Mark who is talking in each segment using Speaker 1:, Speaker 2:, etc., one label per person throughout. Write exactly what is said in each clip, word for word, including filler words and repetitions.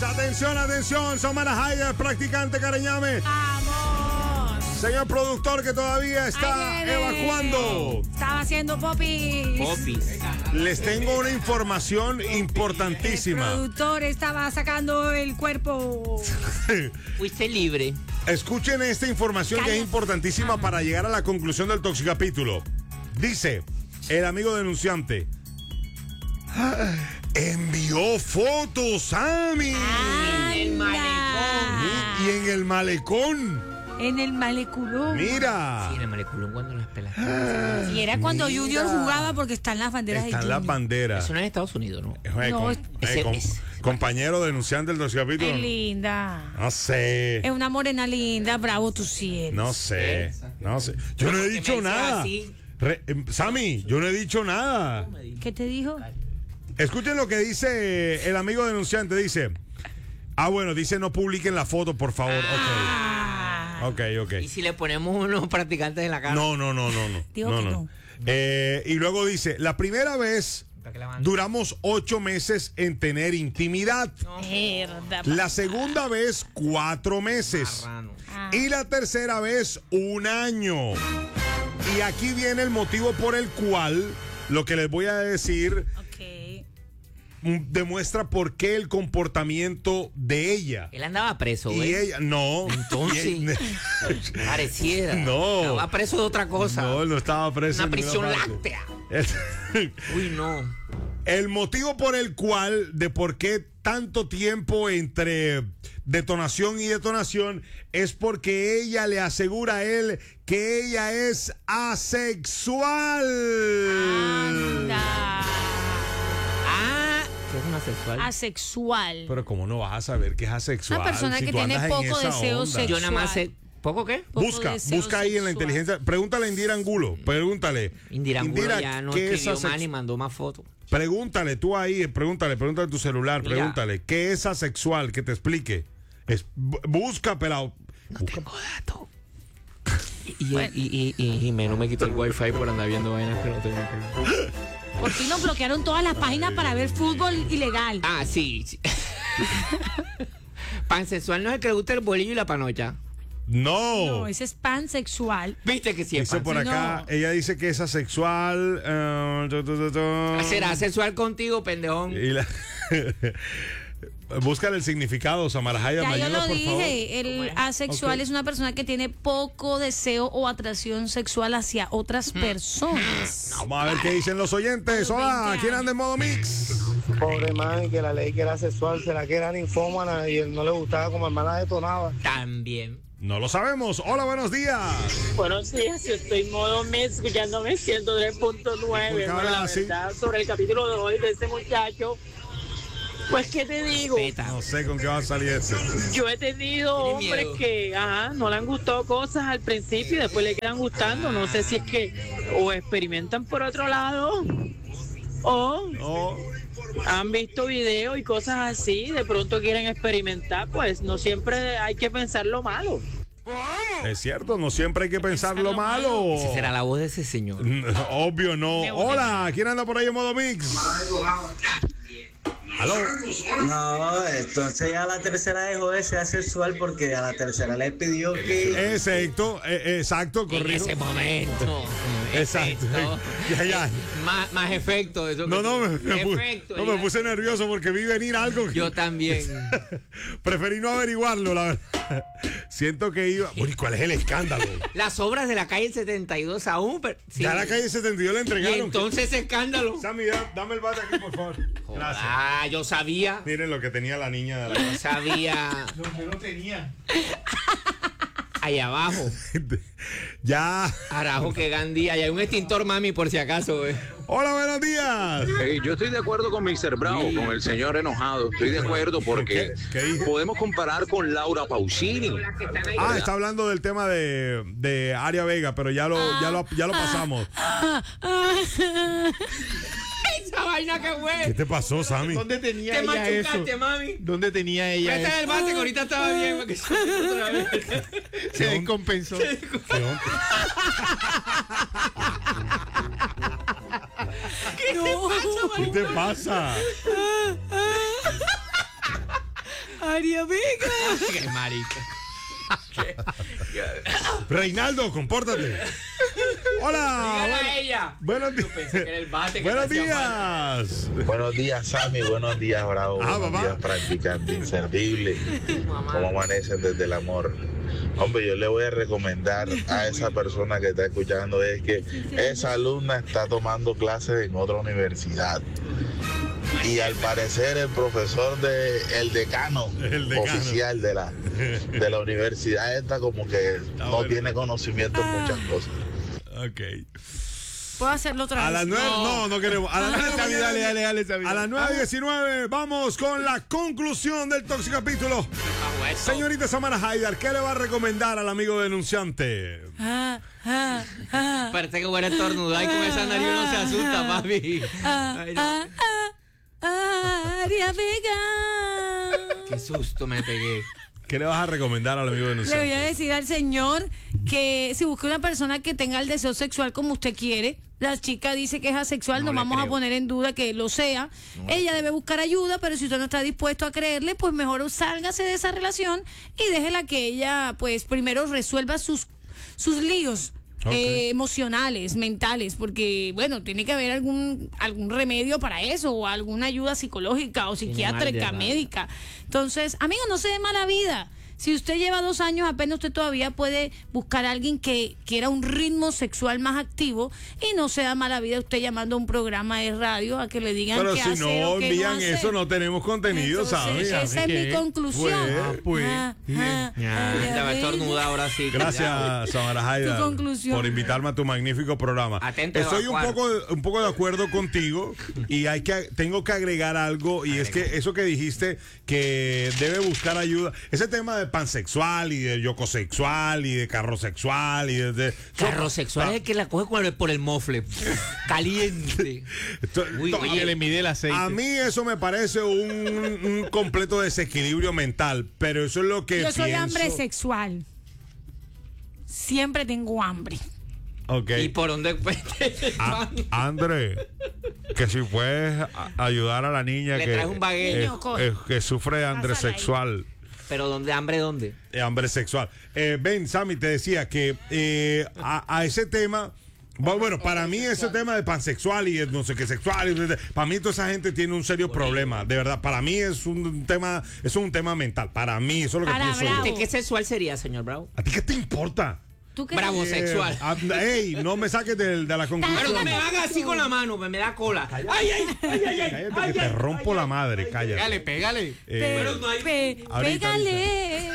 Speaker 1: Atención, atención, Samara Hayes, practicante Careñame.
Speaker 2: ¡Vamos!
Speaker 1: Señor productor que todavía está
Speaker 2: Ay, bebé.
Speaker 1: evacuando.
Speaker 2: Estaba haciendo popis.
Speaker 3: Popis.
Speaker 1: Les tengo una información
Speaker 2: El
Speaker 1: importantísima.
Speaker 2: productor estaba sacando el cuerpo.
Speaker 3: Fuiste libre.
Speaker 1: Escuchen esta información que es importantísima para llegar a la conclusión del toxicapítulo. Dice el amigo denunciante: envió fotos, Sammy.
Speaker 2: Anda.
Speaker 3: En el malecón.
Speaker 1: Y en el malecón.
Speaker 2: En el maleculón.
Speaker 1: Mira.
Speaker 3: Sí, en el malecón cuando las pelas.
Speaker 2: Y era cuando
Speaker 1: Mira.
Speaker 2: Junior jugaba porque están las banderas
Speaker 1: Están
Speaker 2: de
Speaker 1: las
Speaker 2: Junior.
Speaker 1: banderas.
Speaker 3: Eso no es en Estados Unidos, ¿no?
Speaker 1: Eh,
Speaker 2: No,
Speaker 1: com-
Speaker 2: es-
Speaker 1: eh,
Speaker 3: ese-
Speaker 1: com-
Speaker 3: ese-
Speaker 1: compañero denunciante del toxicapítulo.
Speaker 2: Es linda.
Speaker 1: No sé.
Speaker 2: Es una morena linda, bravo tú sí eres.
Speaker 1: No sé. No sé. Yo no he
Speaker 3: Que
Speaker 1: dicho
Speaker 3: me dices
Speaker 1: nada.
Speaker 3: así.
Speaker 1: Re- em, Sammy, yo no he dicho nada.
Speaker 2: ¿Qué te dijo?
Speaker 1: Escuchen lo que dice el amigo denunciante. Dice: ah, bueno, dice no publiquen la foto, por favor.
Speaker 2: Ah.
Speaker 1: Ok. Ok, ok.
Speaker 3: ¿Y si le ponemos unos practicantes en la cara?
Speaker 1: No, no, no, no, no.
Speaker 2: Digo
Speaker 1: no,
Speaker 2: que
Speaker 1: no.
Speaker 2: no.
Speaker 1: Eh, y luego dice: la primera vez
Speaker 3: ¿Para qué la mandan?
Speaker 1: duramos ocho meses en tener intimidad.
Speaker 2: Mierda.
Speaker 1: La segunda vez, cuatro meses.
Speaker 3: Marrano.
Speaker 2: Ah.
Speaker 1: Y la tercera vez, un año. Y aquí viene el motivo por el cual lo que les voy a decir
Speaker 2: Ok.
Speaker 1: mm, demuestra por qué el comportamiento de ella.
Speaker 3: Él andaba preso,
Speaker 1: Y
Speaker 3: güey.
Speaker 1: ella, no.
Speaker 3: Entonces.
Speaker 1: Y ella-
Speaker 3: Pareciera.
Speaker 1: No.
Speaker 3: Estaba preso de otra cosa.
Speaker 1: no, él no estaba preso.
Speaker 3: Una
Speaker 1: en ninguna
Speaker 3: prisión
Speaker 1: parte.
Speaker 3: láctea. Uy, no.
Speaker 1: El motivo por el cual, de por qué tanto tiempo entre detonación y detonación, es porque ella le asegura a él que ella es asexual.
Speaker 2: Anda.
Speaker 3: Ah, ¿qué es una sexual?
Speaker 2: Asexual.
Speaker 1: Pero ¿cómo no vas a saber que es asexual?
Speaker 2: Una persona
Speaker 1: si
Speaker 2: que
Speaker 1: tú
Speaker 2: tiene
Speaker 1: andas en
Speaker 2: poco
Speaker 1: esa
Speaker 2: deseo
Speaker 1: onda?
Speaker 2: sexual.
Speaker 3: Yo nada más sé. ¿Poco qué?
Speaker 2: Poco
Speaker 1: Busca,
Speaker 2: deseo
Speaker 1: busca ahí en la
Speaker 2: sexual.
Speaker 1: inteligencia. Pregúntale a Indira Angulo. Pregúntale.
Speaker 3: Indira Angulo ya no
Speaker 1: ¿qué es
Speaker 3: escribió
Speaker 1: asex-
Speaker 3: más ni mandó más fotos.
Speaker 1: Pregúntale tú ahí, pregúntale, pregúntale a tu celular,
Speaker 3: Mira.
Speaker 1: pregúntale. ¿Qué es asexual? Que te explique. Es, bu- busca, pelado.
Speaker 3: No tengo datos. Y, y, y, y, y Jimeno me quitó el wifi por andar viendo vainas que no tengo.
Speaker 2: Por fin nos bloquearon todas las páginas para ver fútbol ilegal.
Speaker 3: Ah, sí. sí. Pansexual no es el que le gusta el bolillo y la panocha.
Speaker 1: No.
Speaker 2: No, ese es pansexual.
Speaker 3: ¿Viste que sí es
Speaker 1: Dice por
Speaker 3: pansexual?
Speaker 1: acá, ella dice que es asexual. eh, tu, tu, tu, tu.
Speaker 3: Será sexual contigo, pendejón.
Speaker 1: Y la- Búscale el significado, Samarajaya.
Speaker 2: Ya
Speaker 1: ¿me
Speaker 2: yo
Speaker 1: ayuda,
Speaker 2: lo
Speaker 1: por favor?
Speaker 2: dije, el asexual
Speaker 1: Ok.
Speaker 2: es una persona que tiene poco deseo o atracción sexual hacia otras personas.
Speaker 1: Vamos a ver qué dicen los oyentes. Hola, ¿quién anda en modo mix?
Speaker 4: Pobre man, que la ley que era sexual, será que era ninfómana y él no le gustaba como hermana detonaba.
Speaker 3: También.
Speaker 1: No lo sabemos. Hola, buenos días.
Speaker 5: Buenos días, yo estoy en modo mes escuchándome ciento tres punto nueve.
Speaker 1: ¿Por qué
Speaker 5: Bueno,
Speaker 1: hablas
Speaker 5: la
Speaker 1: así?
Speaker 5: verdad, sobre el capítulo de hoy de este muchacho, pues, ¿qué te digo?
Speaker 3: Peta.
Speaker 1: No sé con qué va a salir este.
Speaker 5: Yo he tenido
Speaker 3: Tiene
Speaker 5: hombres
Speaker 3: miedo.
Speaker 5: que, ajá, no le han gustado cosas al principio y después le quedan gustando. No sé si es que o experimentan por otro lado o
Speaker 1: No.
Speaker 5: han visto videos y cosas así, de pronto quieren experimentar, pues no siempre hay que pensar lo malo.
Speaker 1: Es cierto, no siempre hay que pensar lo malo.
Speaker 3: Esa será la voz de ese señor.
Speaker 1: Mm, Obvio no. Hola, ¿quién anda por ahí en modo mix? ¿Aló?
Speaker 6: No, entonces ya la tercera dejó de ser sexual porque a la tercera le pidió que...
Speaker 1: Exacto, eh, exacto,
Speaker 3: En
Speaker 1: corrijo.
Speaker 3: ese momento.
Speaker 1: Exacto.
Speaker 3: Efecto.
Speaker 1: Ya, ya.
Speaker 3: Más, más efecto. Eso
Speaker 1: No,
Speaker 3: que-
Speaker 1: no, me, me pu-
Speaker 3: efecto,
Speaker 1: no, me
Speaker 3: ya.
Speaker 1: puse nervioso porque vi venir algo. que-
Speaker 3: Yo también.
Speaker 1: Preferí no averiguarlo, la verdad. Siento que iba. Bueno, ¿y cuál es el escándalo?
Speaker 3: Las obras de la calle setenta y dos aún. pero- sí.
Speaker 1: Ya la calle setenta y dos le
Speaker 3: Y
Speaker 1: entregaron.
Speaker 3: entonces ese escándalo.
Speaker 1: Sammy, da- dame el bate aquí, por favor. Gracias.
Speaker 3: Ah, yo sabía.
Speaker 1: Miren lo que tenía la niña de la
Speaker 3: Yo sabía.
Speaker 1: Lo que no tenía.
Speaker 3: Ahí abajo.
Speaker 1: Ya.
Speaker 3: Arajo que Gandhi. Ahí hay un extintor, mami, por si acaso, eh.
Speaker 1: Hola, buenos días.
Speaker 7: Hey, yo estoy de acuerdo con mister Bravo, con el señor enojado. Estoy de acuerdo porque
Speaker 1: ¿Qué? ¿Qué dijo?
Speaker 7: podemos comparar con Laura Pausini.
Speaker 1: Ah, está hablando del tema de, de Aria Vega, pero ya lo, ya lo, ya lo pasamos.
Speaker 3: Esa vaina que
Speaker 1: ¿Qué
Speaker 3: fue.
Speaker 1: te pasó, Sammy?
Speaker 8: ¿Dónde tenía
Speaker 3: Te
Speaker 8: ella eso?
Speaker 3: machucaste, mami.
Speaker 8: ¿Dónde tenía ella
Speaker 3: Presta el
Speaker 8: eso?
Speaker 3: bate que ahorita estaba bien. porque se fue otra vez.
Speaker 8: Se descompensó.
Speaker 1: ¿Qué onda?
Speaker 2: No.
Speaker 1: ¿Qué te pasa?
Speaker 2: Aria Vega.
Speaker 3: Qué marica.
Speaker 1: Reinaldo, compórtate. Hola.
Speaker 3: Dígale
Speaker 1: bueno-
Speaker 3: a ella.
Speaker 1: Buenos
Speaker 3: Yo pensé que era el bate
Speaker 1: días.
Speaker 3: que
Speaker 1: Buenos
Speaker 3: te hacía
Speaker 1: días.
Speaker 9: Buenos días, Sammy. Buenos días, Bravo.
Speaker 1: Ah,
Speaker 9: Buenos
Speaker 1: papá.
Speaker 9: días, practicante inservible. ¿Cómo amanecen desde el amor? Hombre, yo le voy a recomendar a esa persona que está escuchando es que esa alumna está tomando clases en otra universidad. Y al parecer el profesor de el decano,
Speaker 1: El decano.
Speaker 9: oficial de la de la universidad esta como que no
Speaker 1: bueno.
Speaker 9: tiene conocimiento en muchas cosas.
Speaker 1: Ok.
Speaker 2: ¿Puedo hacerlo otra vez?
Speaker 1: A las nueve, no, no queremos. A las nueve,
Speaker 8: Dale, dale, dale, dale, dale.
Speaker 1: a las nueve diecinueve, vamos con la conclusión del tóxico capítulo. Señorita Samara Haidar, ¿qué le va a recomendar al amigo denunciante?
Speaker 2: Ah, ah, ah,
Speaker 3: Parece que voy a estornudar y con esa nariz uno se asusta, papi.
Speaker 2: ah,
Speaker 3: Ay, no.
Speaker 2: ah, ah, ah, Aria Vega.
Speaker 3: Qué susto me pegué.
Speaker 1: ¿Qué le vas a recomendar al amigo
Speaker 2: Le voy
Speaker 1: denunciante?
Speaker 2: a decir al señor que si busca una persona que tenga el deseo sexual como usted quiere, la chica dice que es asexual, no,
Speaker 3: No le
Speaker 2: vamos a
Speaker 3: creo.
Speaker 2: poner en duda que lo sea. Ella debe buscar ayuda, pero si usted no está dispuesto a creerle, pues mejor sálgase de esa relación y déjela que ella, pues primero resuelva sus, sus líos.
Speaker 1: Ok.
Speaker 2: eh, emocionales, mentales, porque bueno, tiene que haber algún algún remedio para eso o alguna ayuda psicológica o psiquiátrica,
Speaker 3: mal de
Speaker 2: médica. Entonces, amigo, no se dé mala vida. Si usted lleva dos años, apenas usted todavía puede buscar a alguien que quiera un ritmo sexual más activo y no se da mala vida usted llamando a un programa de radio a que le digan
Speaker 1: Pero
Speaker 2: qué
Speaker 1: si
Speaker 2: hacer
Speaker 1: no
Speaker 2: o qué
Speaker 1: envían
Speaker 2: no hacer.
Speaker 1: eso, no tenemos contenido,
Speaker 2: Entonces,
Speaker 1: ¿sabes?
Speaker 2: esa
Speaker 1: Así
Speaker 2: es
Speaker 1: que,
Speaker 2: mi conclusión.
Speaker 1: pues,
Speaker 8: Ah, pues,
Speaker 2: Ah,
Speaker 8: bien.
Speaker 2: ah,
Speaker 3: Ya,
Speaker 2: Aria
Speaker 3: te va a
Speaker 2: Vega.
Speaker 3: estornudar ahora sí.
Speaker 1: Gracias, Samara Haidar,
Speaker 2: Tu conclusión.
Speaker 1: por invitarme a tu magnífico programa.
Speaker 3: Atento a
Speaker 1: Estoy un
Speaker 3: evacuar.
Speaker 1: poco, un poco de acuerdo contigo y hay que tengo que agregar algo y es que eso que dijiste que debe buscar ayuda, ese tema de pansexual y de yocosexual y de carrosexual y de, de
Speaker 3: Carro sexual es el que la coge con el- por el mofle. Caliente.
Speaker 1: Esto-
Speaker 3: Uy,
Speaker 1: to-
Speaker 3: oye,
Speaker 8: Que le mide el aceite.
Speaker 1: A mí eso me parece un, un completo desequilibrio mental, pero eso es lo que
Speaker 2: Yo soy
Speaker 1: pienso.
Speaker 2: hambre sexual. Siempre tengo hambre.
Speaker 1: Ok.
Speaker 3: ¿Y por dónde?
Speaker 1: A- André, que si puedes a- ayudar a la niña
Speaker 3: Le
Speaker 1: que,
Speaker 3: traes un baguette.
Speaker 1: es-
Speaker 2: Niño, coge.
Speaker 1: es- que sufre de hambre
Speaker 2: Pásala ahí.
Speaker 1: sexual.
Speaker 3: ¿Pero dónde? ¿Hambre dónde?
Speaker 1: eh, hambre sexual. Eh, Ben, Sammy, te decía que eh, a, a ese tema. Bueno, bueno, para mí ese tema de pansexual y de no sé qué sexual, y de- para mí toda esa gente tiene un serio problema, de verdad. Para mí es un tema, es un tema mental. Para mí, eso es lo que
Speaker 2: Para
Speaker 1: pienso yo.
Speaker 2: Bravo.
Speaker 3: ¿De qué sexual sería, señor Bravo?
Speaker 1: ¿A ti qué te importa?
Speaker 2: ¿Tú qué
Speaker 3: Bravo
Speaker 2: dices?
Speaker 3: sexual.
Speaker 1: ah, ey, no me saques de, de la conclusión.
Speaker 3: Pero no me haga así con la mano, me, me da cola. ¡Ay, ay, ay, ay, ay!
Speaker 1: Cállate
Speaker 3: ay,
Speaker 1: que te
Speaker 3: ay,
Speaker 1: rompo
Speaker 3: ay,
Speaker 1: la
Speaker 3: ay,
Speaker 1: madre, cállate.
Speaker 8: Pégale, pégale.
Speaker 1: Eh,
Speaker 3: Pero no hay-
Speaker 2: Pe-
Speaker 1: ahorita,
Speaker 2: pégale.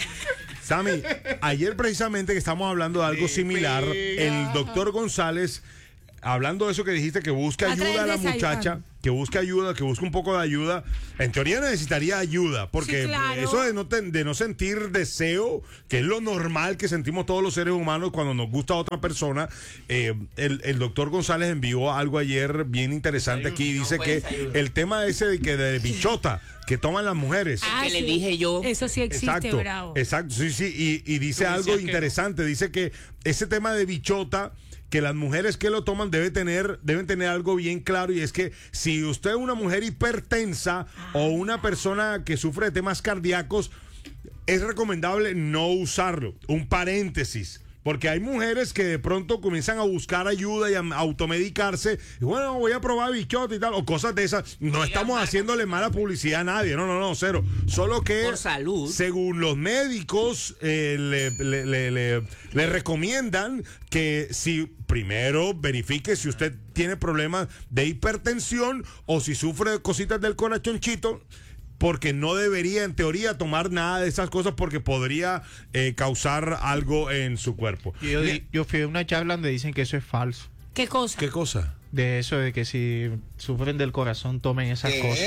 Speaker 1: Sammy, ayer precisamente que estamos hablando de algo similar, el doctor González, hablando de eso que dijiste, que busca
Speaker 2: Va a traer
Speaker 1: ayuda a la
Speaker 2: desayuno.
Speaker 1: muchacha, que busca ayuda, que busca un poco de ayuda, en teoría necesitaría ayuda, porque
Speaker 2: Sí, claro.
Speaker 1: eso de no, ten- de no sentir deseo, que es lo normal que sentimos todos los seres humanos cuando nos gusta a otra persona, eh, el, el doctor González envió algo ayer bien interesante aquí, y dice que el tema ese de que de bichota que toman las mujeres.
Speaker 2: Ah,
Speaker 3: que le
Speaker 2: sí.
Speaker 3: dije yo.
Speaker 2: Eso sí existe,
Speaker 1: Exacto,
Speaker 2: Bravo.
Speaker 1: exacto, sí, sí, y, y dice
Speaker 8: Tú
Speaker 1: algo
Speaker 8: decías que
Speaker 1: interesante, dice que ese tema de bichota, que las mujeres que lo toman debe tener, deben tener algo bien claro, y es que si usted es una mujer hipertensa o una persona que sufre de temas cardíacos, es recomendable no usarlo. Un paréntesis. Porque hay mujeres que de pronto comienzan a buscar ayuda y a automedicarse. Y bueno, voy a probar bichota y tal, o cosas de esas. No estamos haciéndole mala publicidad a nadie. No, no, no, cero. Solo que,
Speaker 3: Por salud.
Speaker 1: según los médicos, eh, le, le- le- le- le recomiendan que si primero verifique si usted tiene problemas de hipertensión o si sufre de cositas del corazoncito, porque no debería en teoría tomar nada de esas cosas porque podría eh, causar algo en su cuerpo.
Speaker 8: Yo, di- yo fui a una charla donde dicen que eso es falso.
Speaker 2: ¿Qué cosa?
Speaker 1: ¿Qué cosa?
Speaker 8: De eso de que si sufren del corazón tomen esas cosas.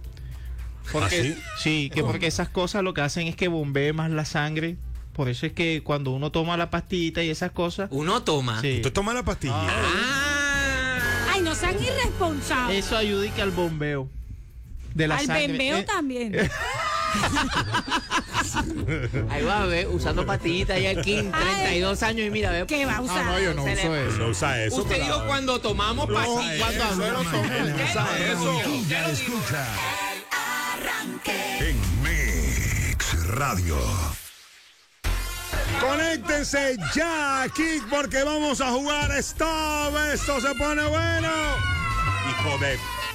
Speaker 8: Porque,
Speaker 1: ¿Ah,
Speaker 8: sí, que porque esas cosas lo que hacen es que bombee más la sangre. Por eso es que cuando uno toma la pastillita y esas cosas,
Speaker 3: Uno toma.
Speaker 8: sí,
Speaker 1: ¿Usted toma la pastilla?
Speaker 3: Ah.
Speaker 2: Ay, no sean irresponsables.
Speaker 8: eso ayuda y que al bombeo de la
Speaker 2: Al
Speaker 8: sangre.
Speaker 2: bembeo
Speaker 8: Eh,
Speaker 2: también.
Speaker 3: Ahí va a ver, usando pastillitas ya el quince, treinta y dos años y mira, ve.
Speaker 2: ¿Qué va a usar?
Speaker 8: No, no, yo no
Speaker 3: Se le-
Speaker 8: uso eso.
Speaker 1: No usa eso.
Speaker 3: Usted
Speaker 1: pero-
Speaker 3: dijo cuando tomamos pastillas.
Speaker 8: Cuando Azuero toma.
Speaker 1: No usa eso.
Speaker 10: Ya lo escucha. En Radio.
Speaker 1: Conéctense ya aquí porque vamos a jugar Stop. Esto se pone bueno. Hijo de...